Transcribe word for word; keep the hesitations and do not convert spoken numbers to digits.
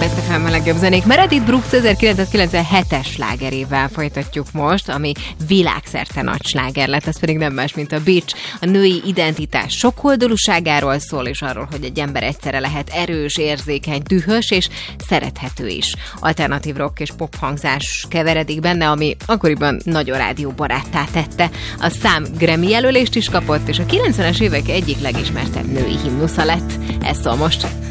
Best ef em a legjobb zenék. Meredith Brooks ezerkilencszázkilencvenhetes slágerével folytatjuk most, ami világszerte nagy sláger lett, ez pedig nem más, mint a Beach. A női identitás sokoldalúságáról szól, és arról, hogy egy ember egyszerre lehet erős, érzékeny, dühös és szerethető is. Alternatív rock és pop hangzás keveredik benne, ami akkoriban nagyon rádióbaráttá tette. A szám Grammy jelölést is kapott, és a kilencvenes évek egyik legismertebb női himnusza lett. Ez szól most.